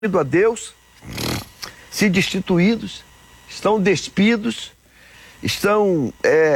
a Deus, se destituídos, estão despidos, estão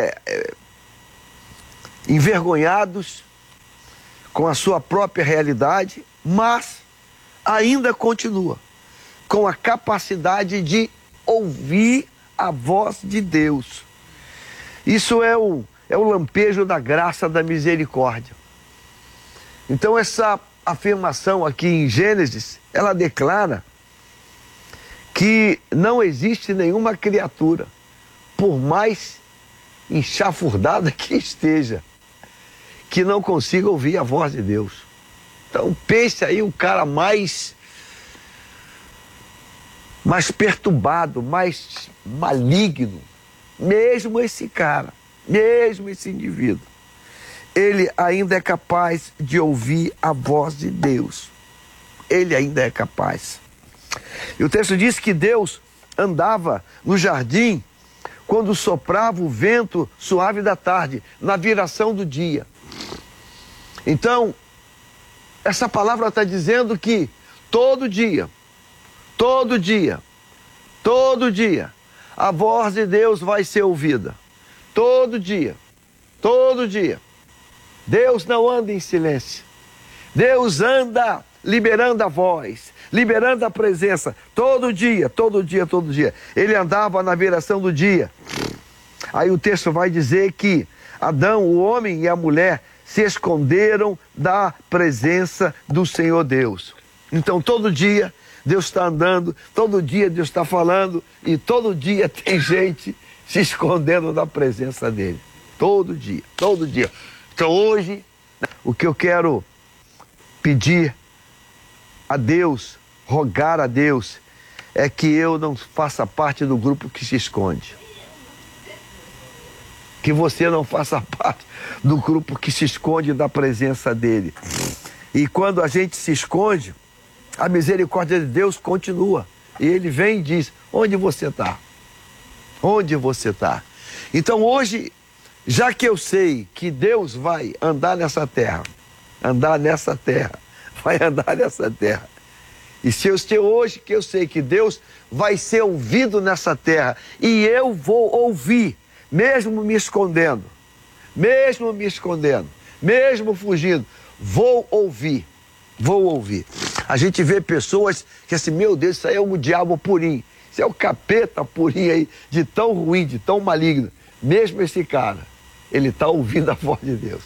envergonhados com a sua própria realidade, mas ainda continua com a capacidade de ouvir a voz de Deus. Isso é o lampejo da graça, da misericórdia. Então essa afirmação aqui em Gênesis, ela declara que não existe nenhuma criatura, por mais enxafurdada que esteja, que não consiga ouvir a voz de Deus. Então pense aí o cara mais perturbado, mais maligno, mesmo esse cara, mesmo esse indivíduo, ele ainda é capaz de ouvir a voz de Deus. Ele ainda é capaz. E o texto diz que Deus andava no jardim quando soprava o vento suave da tarde, na viração do dia. Então, essa palavra está dizendo que todo dia, a voz de Deus vai ser ouvida. Todo dia. Deus não anda em silêncio. Deus anda liberando a voz, liberando a presença. Todo dia. Ele andava na viração do dia. Aí o texto vai dizer que Adão, o homem e a mulher, se esconderam da presença do Senhor Deus. Então todo dia Deus está andando, todo dia Deus está falando, e todo dia tem gente se escondendo da presença dele. Todo dia. Então hoje, o que eu quero pedir a Deus, rogar a Deus, é que eu não faça parte do grupo que se esconde. Que você não faça parte do grupo que se esconde da presença dele. E quando a gente se esconde, a misericórdia de Deus continua. E ele vem e diz: onde você está? Onde você está? Então hoje, já que eu sei que Deus vai andar nessa terra, e se eu sei hoje que eu sei que Deus vai ser ouvido nessa terra, e eu vou ouvir, mesmo me escondendo, mesmo fugindo, vou ouvir. A gente vê pessoas que assim, meu Deus, isso aí é o diabo purinho, isso é o capeta purinho aí, de tão ruim, de tão maligno. Mesmo esse cara, ele está ouvindo a voz de Deus.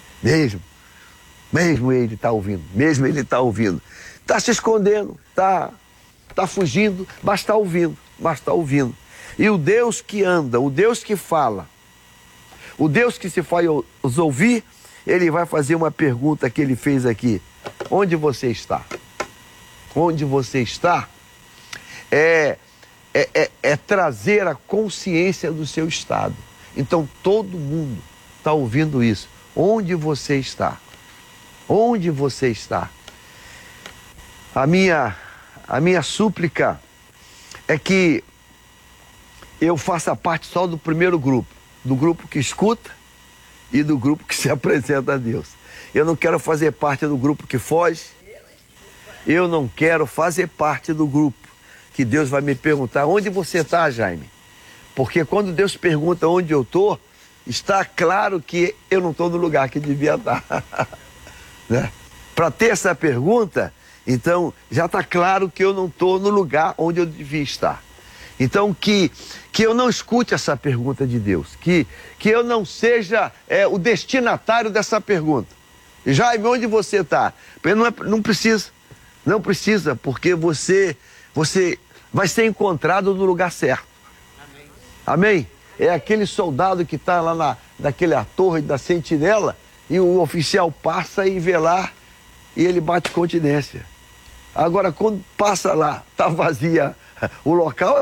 Mesmo ele está ouvindo. Está se escondendo, está fugindo, mas está ouvindo. E o Deus que anda, o Deus que fala, o Deus que se faz ouvir, ele vai fazer uma pergunta que ele fez aqui: onde você está? Onde você está é trazer a consciência do seu estado. Então todo mundo está ouvindo isso. Onde você está? Onde você está? A minha súplica é que eu faça parte só do primeiro grupo, do grupo que escuta e do grupo que se apresenta a Deus. Eu não quero fazer parte do grupo que foge. Eu não quero fazer parte do grupo que Deus vai me perguntar: onde você está, Jaime? Porque quando Deus pergunta onde eu estou, está claro que eu não estou no lugar que devia estar. Né? Para ter essa pergunta, então já está claro que eu não estou no lugar onde eu devia estar. Então que eu não escute essa pergunta de Deus, que eu não seja o destinatário dessa pergunta. Jaime, onde você está? Não precisa, porque você vai ser encontrado no lugar certo. Amém? É aquele soldado que está lá naquela torre da sentinela, e o oficial passa e vê lá, e ele bate continência. Agora, quando passa lá, está vazia o local,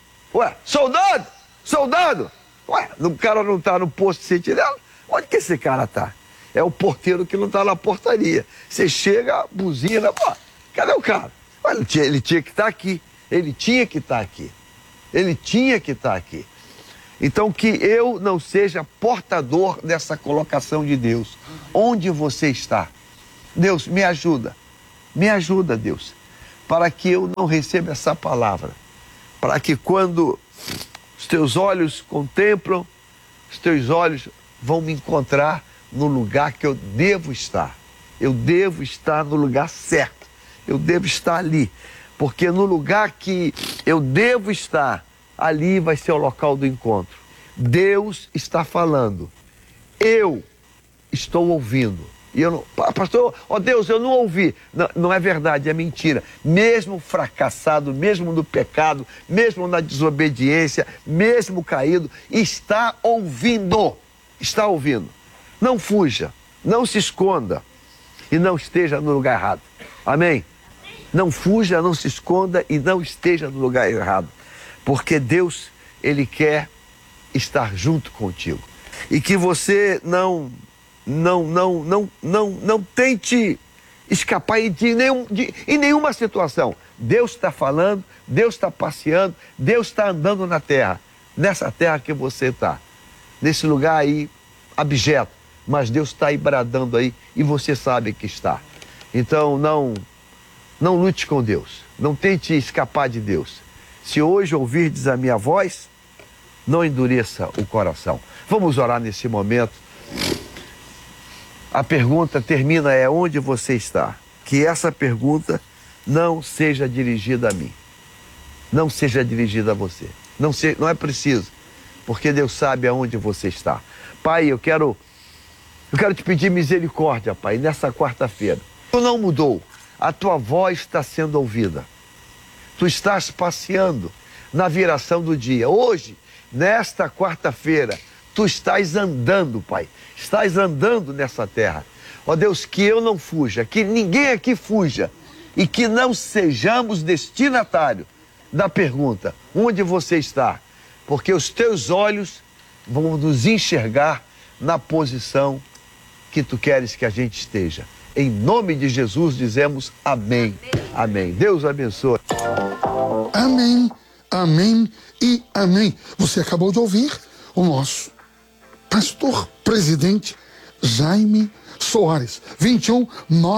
soldado! Ué, o cara não está no posto de sentinela? Onde que esse cara está? É o porteiro que não está na portaria. Você chega, buzina, cadê o cara? Olha, ele tinha que estar aqui. Ele tinha que estar aqui. Então que eu não seja portador dessa colocação de Deus. Onde você está? Deus, me ajuda, Deus. para que eu não receba essa palavra. Para que quando os teus olhos contemplam, os teus olhos vão me encontrar no lugar que eu devo estar. Eu devo estar no lugar certo. Eu devo estar ali. Porque no lugar que eu devo estar, ali vai ser o local do encontro. Deus está falando. Eu estou ouvindo. E eu não, pastor, Deus, eu não ouvi. Não, não é verdade, é mentira. Mesmo fracassado, mesmo no pecado, mesmo na desobediência, mesmo caído, está ouvindo. Está ouvindo. Não fuja, não se esconda e não esteja no lugar errado. Amém? Não fuja, não se esconda e não esteja no lugar errado. Porque Deus, Ele quer estar junto contigo. E que você não tente escapar em nenhuma situação. Deus está falando, Deus está passeando, Deus está andando na terra. Nessa terra que você está. Nesse lugar aí, abjeto. Mas Deus está aí bradando aí e você sabe que está. Então não lute com Deus. Não tente escapar de Deus. Se hoje ouvirdes a minha voz, não endureça o coração. Vamos orar nesse momento. A pergunta termina onde você está. Que essa pergunta não seja dirigida a mim. Não seja dirigida a você. Não é preciso. Porque Deus sabe aonde você está. Pai, eu quero te pedir misericórdia, Pai, nessa quarta-feira. Tu não mudou. A tua voz está sendo ouvida. Tu estás passeando na viração do dia. Hoje, nesta quarta-feira, tu estás andando, Pai. Estás andando nessa terra. Ó Deus, que eu não fuja, que ninguém aqui fuja e que não sejamos destinatário da pergunta, onde você está? Porque os teus olhos vão nos enxergar na posição que tu queres que a gente esteja. Em nome de Jesus dizemos amém. Amém. Deus abençoe. Amém, amém e amém. Você acabou de ouvir o nosso pastor presidente Jaime Soares. 21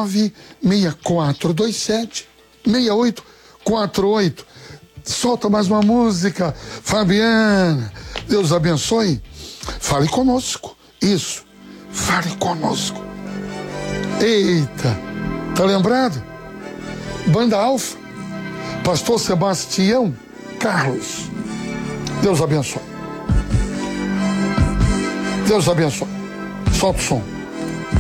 96427 6848. Solta mais uma música, Fabiana. Deus abençoe. Fale conosco. Isso. Fale conosco. Eita. Tá lembrado? Banda Alfa. Pastor Sebastião Carlos. Deus abençoe. Deus abençoe. Solta o som.